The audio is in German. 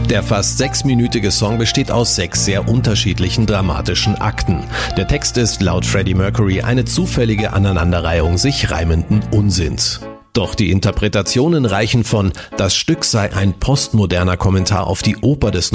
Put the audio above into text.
Der fast 6-minütige Song besteht aus 6 sehr unterschiedlichen dramatischen Akten. Der Text ist laut Freddie Mercury eine zufällige Aneinanderreihung sich reimenden Unsinns. Doch die Interpretationen reichen von „Das Stück sei ein postmoderner Kommentar auf die Oper des